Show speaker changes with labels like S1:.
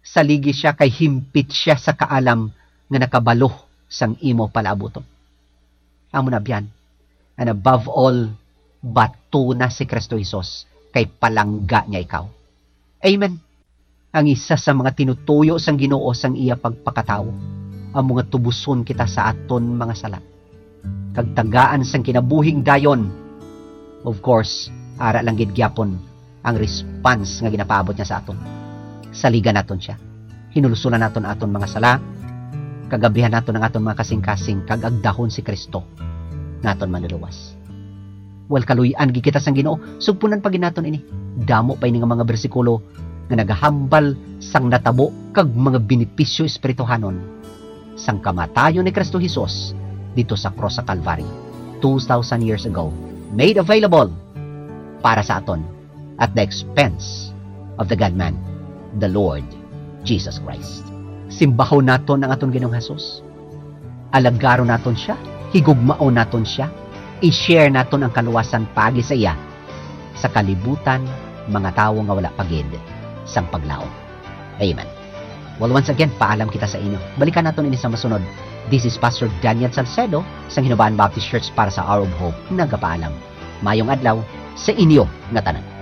S1: Saligi siya kay himpit siya sa kaalam nga nakabalo sang imo palaabuton. Amo na biyan. And above all, bato na si Kristo Jesus kay palangga niya ikaw. Amen. Ang isa sa mga tinutuyo sang Ginoo sang iya pagpakatao, ang mga tubuson kita sa aton mga sala. Kag tagaan sang kinabuhing dayon. Of course, ara lang gid gyapon ang response nga ginapaabot niya sa aton. Saligan naton siya. Hinulusunan naton aton mga sala. Kagabihan naton ang aton mga kasing-kasing kag agdahon si Kristo naton manluluwas. Wal kaluy-an gi kita sang Ginoo, sugpunan pa ginaton ini. Damo pa ini nga mga bersikulo nga nagahambal sang natabo kag mga benepisyo espirituhanon sang kamatayon ni Kristo Jesus dito sa cross sa Calvary 2,000 years ago, made available para sa aton at the expense of the God-man, the Lord Jesus Christ. Simbahon naton ang aton Ginoong Hesus. Alagaron naton siya, higugmaon naton siya, i-share naton ang kaluwasan pagi sa iya sa kalibutan mga tawo nga wala pagid sang paglaom. Amen. Well, once again, paalam kita sa inyo. Balikan naton ini sa masunod. This is Pastor Daniel Salcedo sa Hinubaan Baptist Church para sa Hour of Hope. Nagapaalam. Mayong adlaw sa inyo nga tanan.